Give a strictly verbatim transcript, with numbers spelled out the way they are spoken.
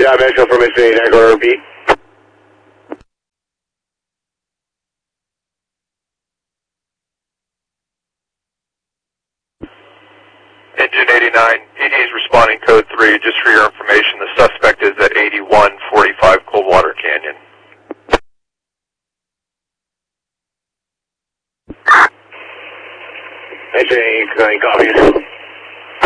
Yeah, Metro Formation eighty-nine, go to repeat. Engine eighty-nine, E D is responding code three. Just for your information, the suspect is at eighty-one forty-five Coldwater Canyon. Engine eighty-nine, copies.